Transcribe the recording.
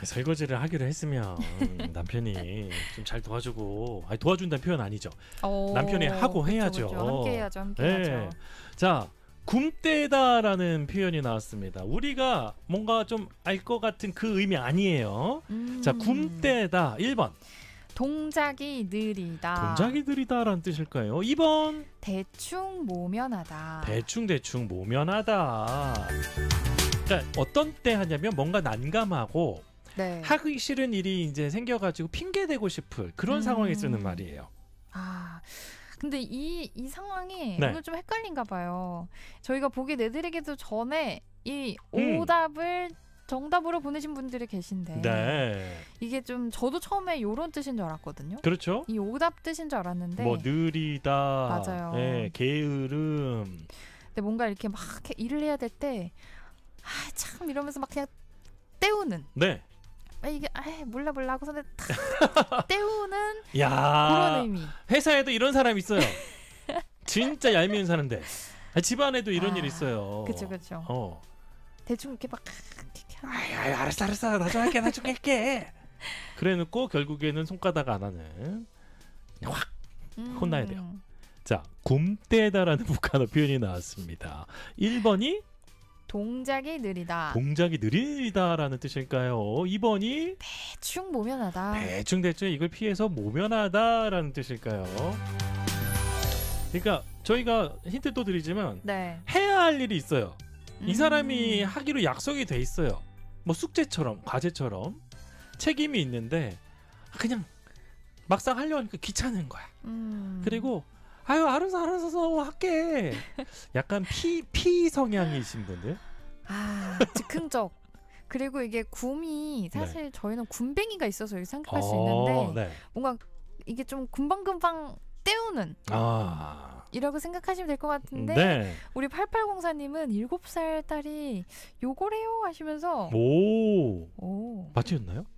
설거지를 하기로 했으면 남편이 좀 잘 도와주고, 아니 도와준다는 표현 아니죠. 남편이 하고 그쵸, 해야죠. 그쵸. 함께 해야죠. 함께 네. 해야죠. 자, 굼떼다라는 표현이 나왔습니다. 우리가 뭔가 좀 알 것 같은 그 의미 아니에요. 자, 굼떼다 1번. 동작이 느리다. 동작이 느리다라는 뜻일까요? 2번. 대충 모면하다. 대충 모면하다. 자, 어떤 때 하냐면 뭔가 난감하고 네. 하기 싫은 일이 이제 생겨가지고 핑계대고 싶을 그런 상황에 쓰는 말이에요. 아, 근데 이 상황이 네. 오늘 좀 헷갈린가 봐요. 저희가 보기 내드리기도 전에 이 오답을 정답으로 보내신 분들이 계신데 네. 이게 좀 저도 처음에 이런 뜻인 줄 알았거든요. 그렇죠. 이 오답 뜻인 줄 알았는데 뭐 느리다. 맞아요. 네, 게으름. 근데 뭔가 이렇게 막 이렇게 일을 해야 될 때 참 이러면서 막 그냥 때우는 네. 이게 몰라 하고서는 탁 때우는 야. 그런 의미. 회사에도 이런 사람 있어요. 진짜 얄미운 사람인데. 집안에도 이런 일 있어요. 그쵸. 대충 이렇게 막 알았어 나중에 할게 그래놓고 결국에는 손가락 안 하는 그냥 확 혼나야 돼요. 자, 굼떼다라는 북한어 표현이 나왔습니다. 1번이 동작이 느리다. 동작이 느리다라는 뜻일까요? 2번이 대충 모면하다. 대충 이걸 피해서 모면하다라는 뜻일까요? 그러니까 저희가 힌트 또 드리지만 네. 해야 할 일이 있어요. 이 사람이 하기로 약속이 돼 있어요. 뭐 숙제처럼 과제처럼 책임이 있는데 그냥 막상 하려고 하니까 귀찮은 거야. 그리고 알아서 할게. 약간 피 성향이신 분들. 즉흥적. 그리고 이게 굼이 사실 저희는 굼뱅이가 있어서 이렇게 생각할 수 있는데 뭔가 이게 좀 금방금방 때우는 이라고 생각하시면 될 것 같은데 우리 8804님은 7살 딸이 요거래요 하시면서 오. 맞추셨나요?